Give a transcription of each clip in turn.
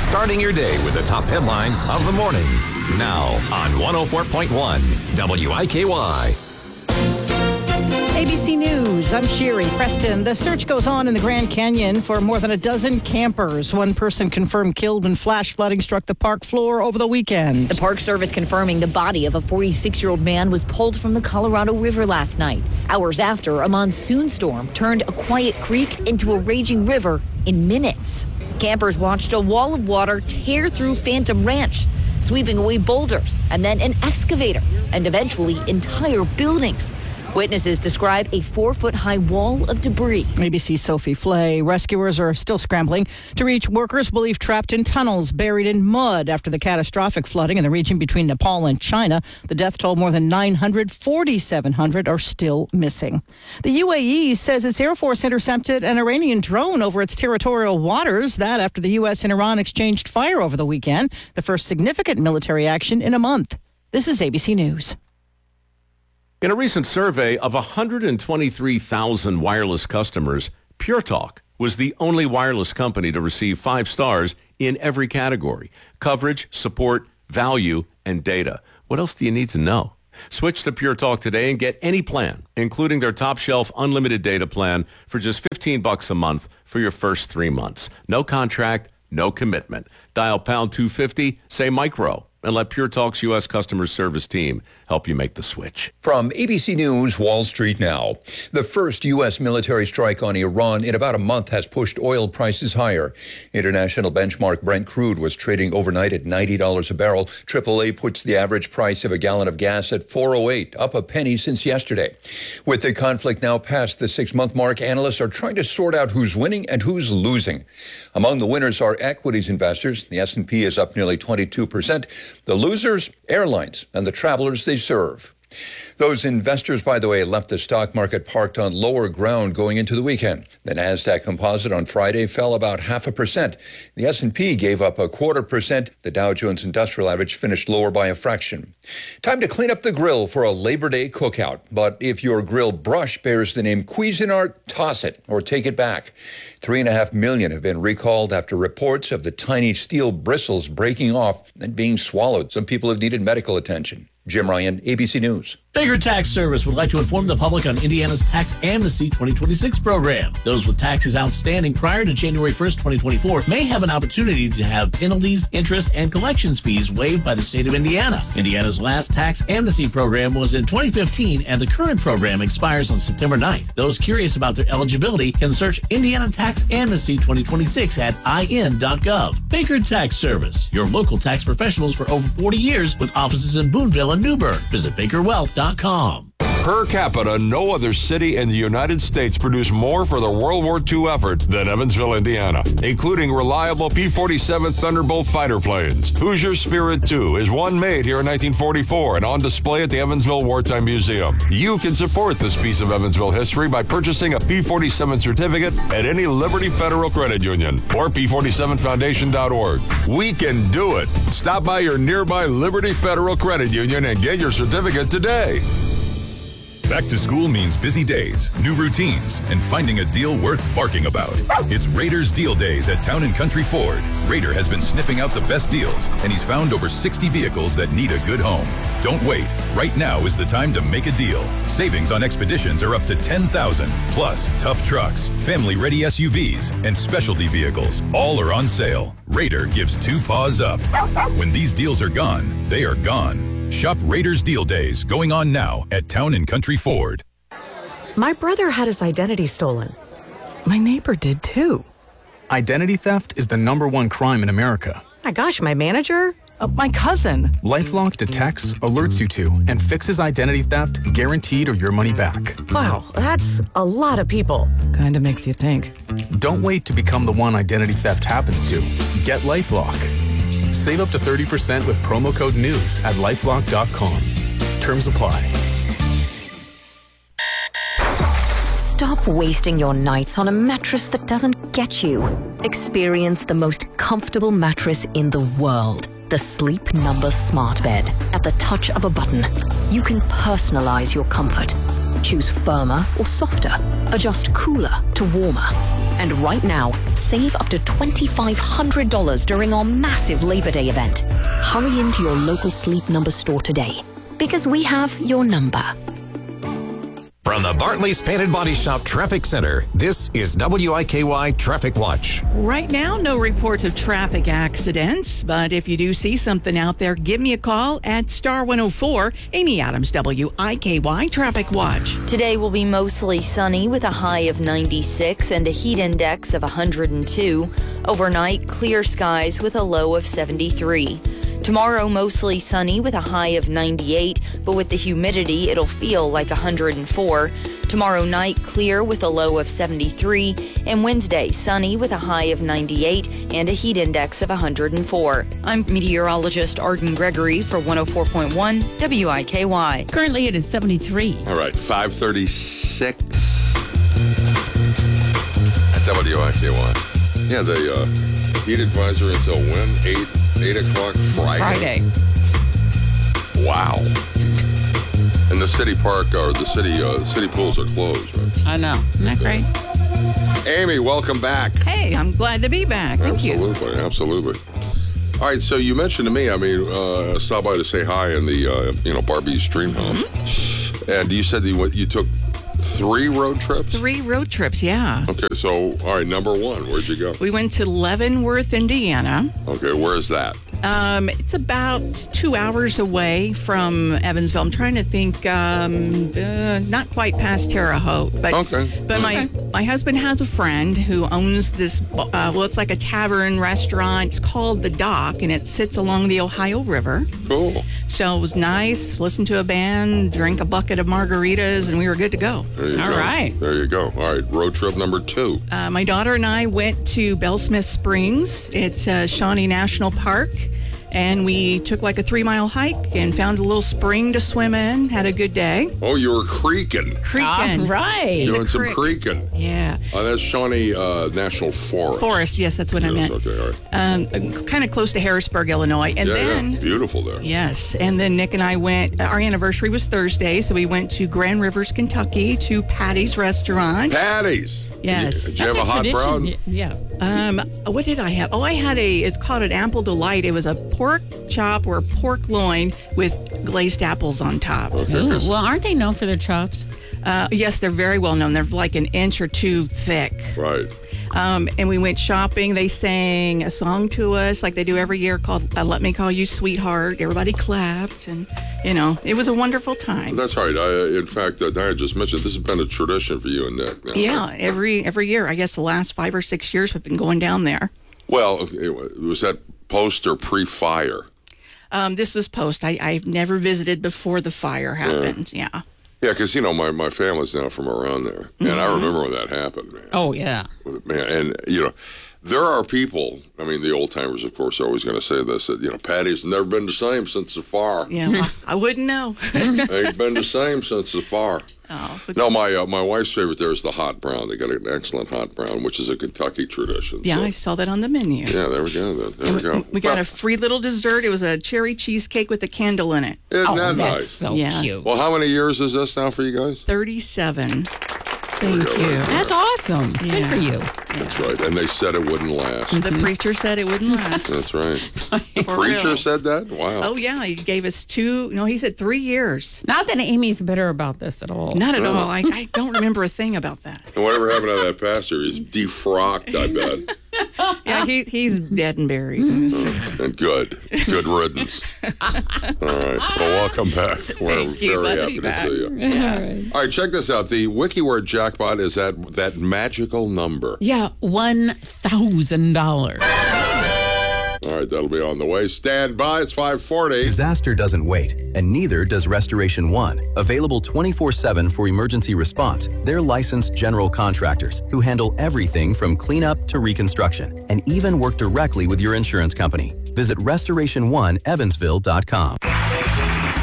Starting your day with the top headlines of the morning. Now on 104.1 WIKY. ABC News, I'm Sherry Preston. The search goes on in the Grand Canyon for more than a dozen campers. One person confirmed killed when flash flooding struck the park floor over the weekend. The Park Service confirming the body of a 46-year-old man was pulled from the Colorado River last night, hours after a monsoon storm turned a quiet creek into a raging river in minutes. Campers watched a wall of water tear through Phantom Ranch, sweeping away boulders and then an excavator and eventually entire buildings. Witnesses describe a 4-foot-high wall of debris. ABC's Sophie Flay. Rescuers are still scrambling to reach workers believed trapped in tunnels buried in mud after the catastrophic flooding in the region between Nepal and China. The death toll more than 900, 4,700 are still missing. The UAE says its Air Force intercepted an Iranian drone over its territorial waters. That after the U.S. and Iran exchanged fire over the weekend, the first significant military action in a month. This is ABC News. In a recent survey of 123,000 wireless customers, Pure Talk was the only wireless company to receive 5 stars in every category: coverage, support, value, and data. What else do you need to know? Switch to Pure Talk today and get any plan, including their top shelf unlimited data plan for just $15 a month for your first 3 months. No contract, no commitment. Dial pound 250, say micro, and let Pure Talk's U.S. customer service team help you make the switch. From ABC News, Wall Street Now. The first U.S. military strike on Iran in about a month has pushed oil prices higher. International benchmark Brent crude was trading overnight at $90 a barrel. AAA puts the average price of a gallon of gas at $4.08, up a penny since yesterday. With the conflict now past the 6-month mark, analysts are trying to sort out who's winning and who's losing. Among the winners are equities investors. The S&P is up nearly 22%. The losers, airlines and the travelers they serve. Those investors, by the way, left the stock market parked on lower ground going into the weekend. The Nasdaq Composite on Friday fell about 0.5%. The S&P gave up 0.25%. The Dow Jones Industrial Average finished lower by a fraction. Time to clean up the grill for a Labor Day cookout. But if your grill brush bears the name Cuisinart, toss it or take it back. 3.5 million have been recalled after reports of the tiny steel bristles breaking off and being swallowed. Some people have needed medical attention. Jim Ryan, ABC News. Baker Tax Service would like to inform the public on Indiana's Tax Amnesty 2026 program. Those with taxes outstanding prior to January 1st, 2024 may have an opportunity to have penalties, interest, and collections fees waived by the state of Indiana. Indiana's last Tax Amnesty program was in 2015, and the current program expires on September 9th. Those curious about their eligibility can search Indiana Tax Amnesty 2026 at in.gov. Baker Tax Service, your local tax professionals for over 40 years with offices in Boonville and Newburgh. Visit BakerWealth.com. Per capita, no other city in the United States produced more for the World War II effort than Evansville, Indiana, including reliable P-47 Thunderbolt fighter planes. Hoosier Spirit 2 is one made here in 1944 and on display at the Evansville Wartime Museum. You can support this piece of Evansville history by purchasing a P-47 certificate at any Liberty Federal Credit Union or P47foundation.org. We can do it. Stop by your nearby Liberty Federal Credit Union and get your certificate today. Back to school means busy days, new routines, and finding a deal worth barking about. It's Raiders Deal Days at Town & Country Ford. Raider has been sniffing out the best deals, and he's found over 60 vehicles that need a good home. Don't wait. Right now is the time to make a deal. Savings on Expeditions are up to $10,000. Plus, tough trucks, family-ready SUVs, and specialty vehicles. All are on sale. Raider gives 2 paws up. When these deals are gone, they are gone. Shop Raiders Deal Days going on now at Town & Country Ford. My brother had his identity stolen. My neighbor did too. Identity theft is the #1 crime in America. My gosh, my manager? My cousin. LifeLock detects, alerts you to, and fixes identity theft guaranteed or your money back. Wow, that's a lot of people. Kinda makes you think. Don't wait to become the one identity theft happens to. Get LifeLock. Save up to 30% with promo code NEWS at LifeLock.com. Terms apply. Stop wasting your nights on a mattress that doesn't get you. Experience the most comfortable mattress in the world. The Sleep Number Smart Bed. At the touch of a button, you can personalize your comfort. Choose firmer or softer. Adjust cooler to warmer. And right now, save up to $2,500 during our massive Labor Day event. Hurry into your local Sleep Number store today, because we have your number. From the Bartley's Painted Body Shop Traffic Center, this is WIKY Traffic Watch. Right now, no reports of traffic accidents, but if you do see something out there, give me a call at Star 104. Amy Adams, WIKY Traffic Watch. Today will be mostly sunny with a high of 96 and a heat index of 102. Overnight, clear skies with a low of 73. Tomorrow, mostly sunny with a high of 98, but with the humidity, it'll feel like 104. Tomorrow night, clear with a low of 73. And Wednesday, sunny with a high of 98 and a heat index of 104. I'm meteorologist Arden Gregory for 104.1 WIKY. Currently, it is 73. All right, 5:36 at WIKY. Yeah, the heat advisory until when? 8 o'clock Friday. Wow. And the city park or the city pools are closed, right? I know. Isn't that great? Amy, welcome back. Hey, I'm glad to be back. Thank you. Absolutely. All right, so you mentioned to me, I stopped by to say hi in the, Barbie's Dream House. Mm-hmm. And you said you took 3 road trips? 3 road trips, yeah. Okay, so, all right, number 1, where'd you go? We went to Leavenworth, Indiana. Okay, where is that? It's about 2 hours away from Evansville. I'm trying to think, not quite past Terre Haute. But, okay. But my husband has a friend who owns this, it's like a tavern restaurant. It's called The Dock, and it sits along the Ohio River. Cool. So it was nice. Listen to a band, drink a bucket of margaritas, and we were good to go. All right. There you go. All right, road trip number 2. My daughter and I went to Bellsmith Springs. It's Shawnee National Park. And we took like a 3-mile hike and found a little spring to swim in. Had a good day. Oh, you were creeking. All right. Doing some creeking. Yeah. That's Shawnee National Forest. Forest, yes, that's what I meant. Okay, all right. Kind of close to Harrisburg, Illinois. And then beautiful there. Yes. And then Nick and I went, our anniversary was Thursday, so we went to Grand Rivers, Kentucky to Patty's Restaurant. Patty's? Yes. Did you have a hot brown? Yeah. What did I have? Oh, I had it's called an Apple Delight. It was a pork chop or pork loin with glazed apples on top. Okay. Ooh, well, aren't they known for their chops? Yes, they're very well known. They're like an inch or 2 thick. Right. And we went shopping. They sang a song to us like they do every year called Let Me Call You Sweetheart. Everybody clapped, and, it was a wonderful time. That's right. In fact, I just mentioned this has been a tradition for you and Nick now. Yeah, every year. I guess the last 5 or 6 years we've been going down there. Well, was that post or pre-fire? This was post. I've never visited before the fire happened. Yeah. Yeah, because, my family's now from around there. And I remember when that happened, man. Oh, yeah. Man, and, there are people, the old-timers, of course, are always going to say this, that, Patty's never been the same since the fire. Yeah, I wouldn't know. Ain't been the same since the fire. Oh, no, my wife's favorite there is the hot brown. They got an excellent hot brown, which is a Kentucky tradition. Yeah, so. I saw that on the menu. Yeah, there we go. There we go. We got a free little dessert. It was a cherry cheesecake with a candle in it. Isn't that that's nice? So cute. Well, how many years is this now for you guys? 37. Thank you. That's awesome. Yeah. Good for you. That's right. And they said it wouldn't last. The preacher said it wouldn't last. That's right. The preacher said that? Wow. Oh, yeah. He gave us 2. No, he said 3 years. Not that Amy's bitter about this at all. Not at all. I don't remember a thing about that. And whatever happened to that pastor? He's defrocked, I bet. Yeah, he's dead and buried. And good. Good riddance. All right. Well, welcome back. We're very happy to see you. Yeah. All right, check this out. The WikiWord jackpot is at that magical number. Yeah, $1,000. All right, that'll be on the way. Stand by. It's 5:40. Disaster doesn't wait, and neither does Restoration One. Available 24/7 for emergency response. They're licensed general contractors who handle everything from cleanup to reconstruction, and even work directly with your insurance company. Visit RestorationOneEvansville.com.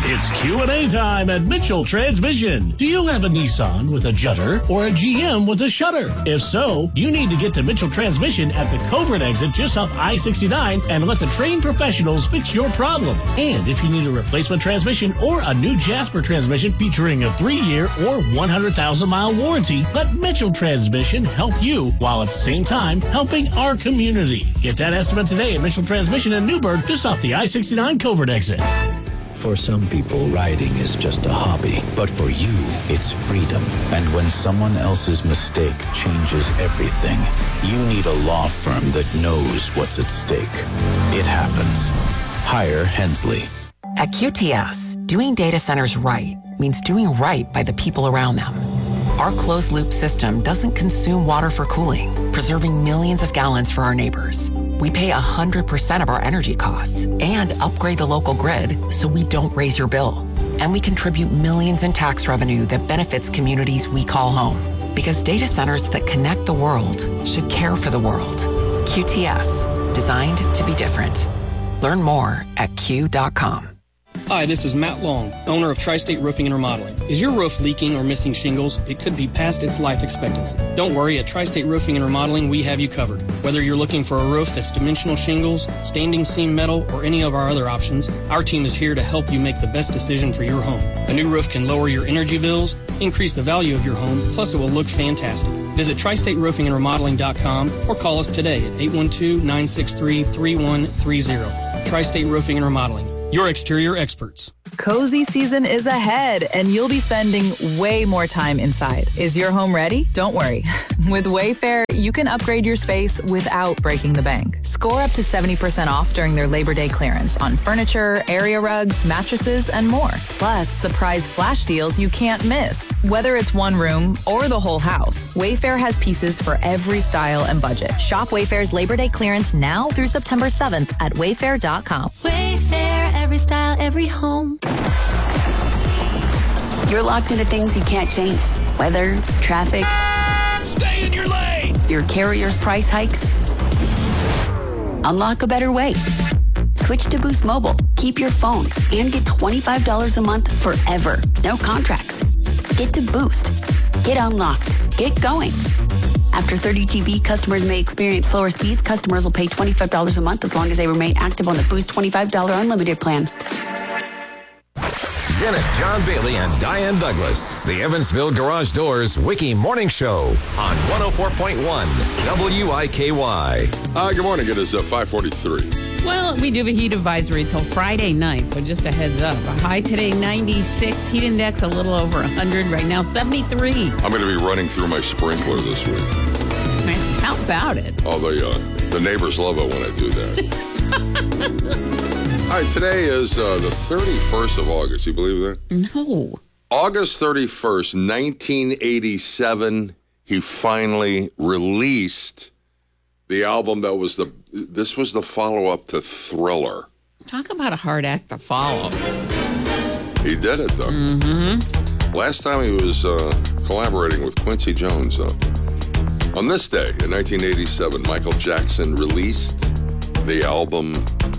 It's Q&A time at Mitchell Transmission. Do you have a Nissan with a judder or a GM with a shutter? If so, you need to get to Mitchell Transmission at the Covert exit just off I-69 and let the trained professionals fix your problem. And if you need a replacement transmission or a new Jasper transmission featuring a 3-year or 100,000-mile warranty, let Mitchell Transmission help you while at the same time helping our community. Get that estimate today at Mitchell Transmission in Newburgh just off the I-69 Covert exit. For some people, riding is just a hobby, but for you, it's freedom. And when someone else's mistake changes everything, you need a law firm that knows what's at stake. It happens. Hire Hensley. At QTS, doing data centers right means doing right by the people around them. Our closed-loop system doesn't consume water for cooling, preserving millions of gallons for our neighbors. We pay 100% of our energy costs and upgrade the local grid so we don't raise your bill. And we contribute millions in tax revenue that benefits communities we call home. Because data centers that connect the world should care for the world. QTS, designed to be different. Learn more at Q.com. Hi, this is Matt Long, owner of Tri-State Roofing and Remodeling. Is your roof leaking or missing shingles? It could be past its life expectancy. Don't worry, at Tri-State Roofing and Remodeling, we have you covered. Whether you're looking for a roof that's dimensional shingles, standing seam metal, or any of our other options, our team is here to help you make the best decision for your home. A new roof can lower your energy bills, increase the value of your home, plus it will look fantastic. Visit TriStateRoofingAndRemodeling.com or call us today at 812-963-3130. Tri-State Roofing and Remodeling, your exterior experts. Cozy season is ahead, and you'll be spending way more time inside. Is your home ready? Don't worry. With Wayfair, you can upgrade your space without breaking the bank. Score up to 70% off during their Labor Day clearance on furniture, area rugs, mattresses, and more. Plus, surprise flash deals you can't miss. Whether it's one room or the whole house, Wayfair has pieces for every style and budget. Shop Wayfair's Labor Day clearance now through September 7th at wayfair.com. Wayfair, every style, every home. You're locked into things you can't change. Weather, traffic. Stay in your lane! Your carrier's price hikes. Unlock a better way. Switch to Boost Mobile. Keep your phone and get $25 a month forever. No contracts. Get to Boost. Get unlocked. Get going. After 30 GB, customers may experience slower speeds. Customers will pay $25 a month as long as they remain active on the Boost $25 unlimited plan. Dennis John Bailey and Diane Douglas. The Evansville Garage Doors Wiki Morning Show on 104.1 WIKY. Good morning. It is 5:43. Well, we do have a heat advisory till Friday night, so just a heads up. A high today, 96. Heat index a little over 100. Right now, 73. I'm going to be running through my sprinkler this week. Man, how about it? Oh, the neighbors love it when I do that. All right, today is the 31st of August. You believe that? No. August 31st, 1987, he finally released the album that was this was the follow-up to Thriller. Talk about a hard act to follow. He did it, though. Mm-hmm. Last time he was collaborating with Quincy Jones. On this day, in 1987, Michael Jackson released the album